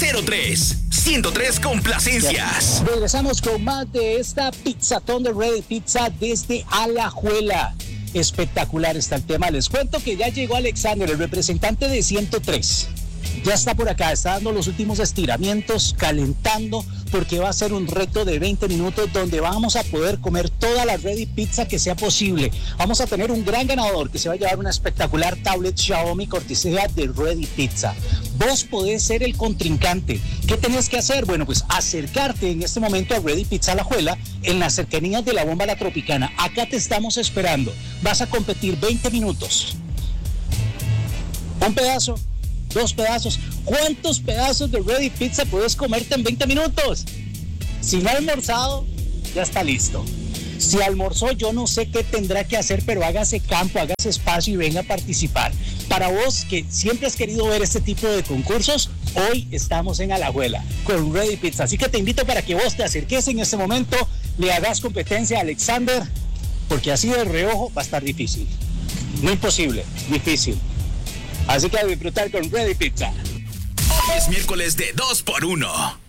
03 103 Complacencias. Regresamos con más de esta Pizzatón de Ready Pizza desde Alajuela. Espectacular está el tema. Les cuento que ya llegó Alexander, el representante de 103. Ya está por acá, está dando los últimos estiramientos, calentando, porque va a ser un reto de 20 minutos donde vamos a poder comer toda la Ready Pizza que sea posible. Vamos a tener un gran ganador que se va a llevar una espectacular tablet Xiaomi cortesía de Ready Pizza. Vos podés ser el contrincante. ¿Qué tenés que hacer? Bueno, pues acercarte en este momento a Ready Pizza Alajuela en las cercanías de la Bomba La Tropicana. Acá te estamos esperando. Vas a competir 20 minutos. Un pedazo, 2 pedazos. ¿Cuántos pedazos de Ready Pizza puedes comerte en 20 minutos? Si no ha almorzado, ya está listo. Si almorzó, yo no sé qué tendrá que hacer, pero hágase campo, hágase espacio y venga a participar. Para vos que siempre has querido ver este tipo de concursos, hoy estamos en Alajuela con Ready Pizza. Así que te invito para que vos te acerques en este momento, le hagas competencia a Alexander, porque así de reojo va a estar difícil. No imposible, difícil. Así que a disfrutar con Ready Pizza. Hoy es miércoles de 2x1.